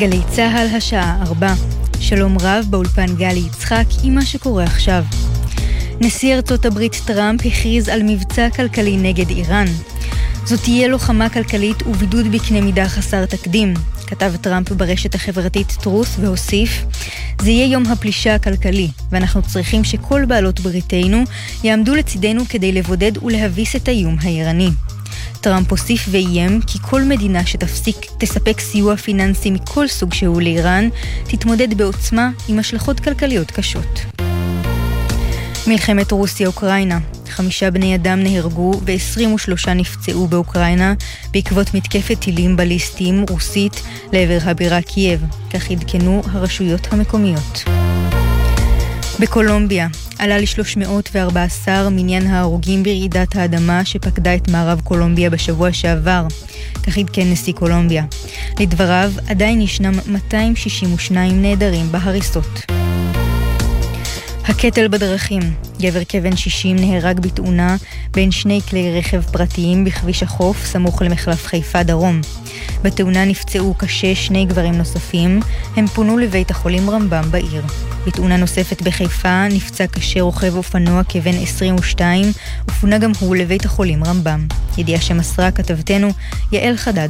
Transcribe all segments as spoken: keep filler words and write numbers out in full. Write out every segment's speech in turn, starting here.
גלי צהל השעה ארבע. שלום רב באולפן גלי יצחק עם מה שקורה עכשיו. נשיא ארצות הברית טראמפ הכריז על מבצע כלכלי נגד איראן. זאת תהיה לוחמה כלכלית ובידוד בקנה מידה חסר תקדים. כתב טראמפ ברשת החברתית טרוס והוסיף, זה יהיה יום הפלישה הכלכלי, ואנחנו צריכים שכל בעלות בריתנו יעמדו לצידנו כדי לבודד ולהביס את האיום האיראני. טראמפ הוסיף ואיים כי כל מדינה שתפסיק תספק סיוע פיננסי מכל סוג שהוא לאיראן, תתמודד בעוצמה עם השלכות כלכליות קשות. מלחמת רוסיה-אוקראינה. חמישה בני אדם נהרגו ו-עשרים ושלושה נפצעו באוקראינה בעקבות מתקפת טילים בליסטיים רוסית לעבר הבירה קייב, כך עדכנו הרשויות המקומיות. בקולומביה עלה ל-שלוש מאות וארבע עשרה מניין ההרוגים ברעידת האדמה שפקדה את מערב קולומביה בשבוע שעבר, כך עדכן נשיא קולומביה. לדבריו, עדיין ישנם מאתיים שישים ושניים נעדרים בהריסות. הקטל בדרכים. גבר כבן שישים נהרג בתאונה בין שני כלי רכב פרטיים בכביש החוף סמוך למחלף חיפה דרום. בתאונה נפצעו קשה שני גברים נוספים, הם פונו לבית החולים רמב"ם בעיר. בתאונה נוספת בחיפה נפצע קשה רוכב אופנוע כבן עשרים ושתיים ופונה גם הוא לבית החולים רמב"ם. ידיעה שמסרה כתבתנו יעל חדד.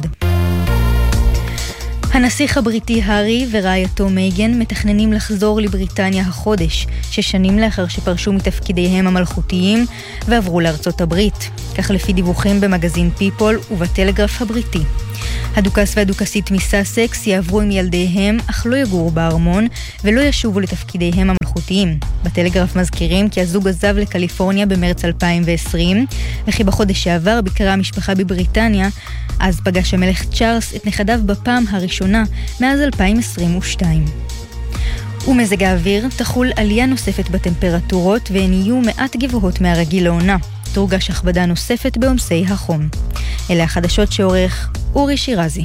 הנסיך הבריטי הארי ורעייתו מייגן מתכננים לחזור לבריטניה החודש, שש שנים לאחר שפרשו מתפקידיהם המלכותיים ועברו לארצות הברית, כך לפי דיווחים במגזין פיפול ובטלגרף הבריטי. הדוכס והדוכסית מסאסקס יעברו עם ילדיהם, אך לא יגורו בארמון ולא ישובו לתפקידיהם המלכותיים. בטלגרף מזכירים כי הזוג עזב לקליפורניה במרץ אלפיים ועשרים, וכי בחודש שעבר ביקרה המשפחה בבריטניה, אז פגש המלך צ'ארלס את נכדיו בפעם הראשונה מאז אלפיים עשרים ושתיים. ומזג האוויר תחול עלייה נוספת בטמפרטורות והן יהיו מעט גבוהות מהרגיל לעונה. תורגש הכבדה נוספת בעומסי החום. אלה החדשות שעורך אורי שירזי.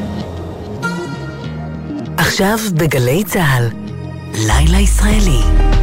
עכשיו בגלי צהל, לילה ישראלי.